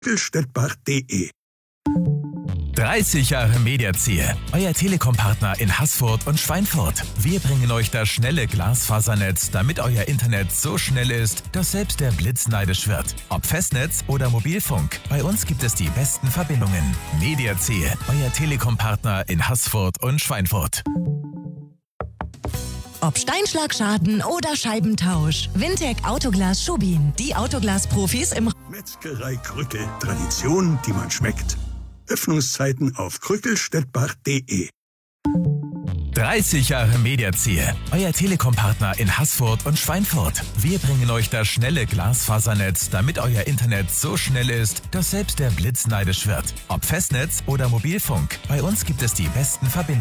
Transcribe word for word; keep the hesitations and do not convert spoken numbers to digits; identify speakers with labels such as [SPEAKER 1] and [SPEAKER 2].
[SPEAKER 1] Krückelstedt-Bach punkt de.
[SPEAKER 2] dreißig Jahre Mediaziel, euer Telekom-Partner in Haßfurt und Schweinfurt. Wir bringen euch das schnelle Glasfasernetz, damit euer Internet so schnell ist, dass selbst der Blitz neidisch wird. Ob Festnetz oder Mobilfunk, bei uns gibt es die besten Verbindungen. Mediaziel, euer Telekom-Partner in Haßfurt und Schweinfurt.
[SPEAKER 3] Ob Steinschlagschaden oder Scheibentausch, Wintec Autoglas Schubin, die Autoglas-Profis im
[SPEAKER 1] Metzgerei Krückel. Tradition, die man schmeckt. Öffnungszeiten auf Krückelstedt-Bach punkt de.
[SPEAKER 2] dreißig Jahre Mediaziel, euer Telekom-Partner in Haßfurt und Schweinfurt. Wir bringen euch das schnelle Glasfasernetz, damit euer Internet so schnell ist, dass selbst der Blitz neidisch wird. Ob Festnetz oder Mobilfunk, bei uns gibt es die besten Verbindungen.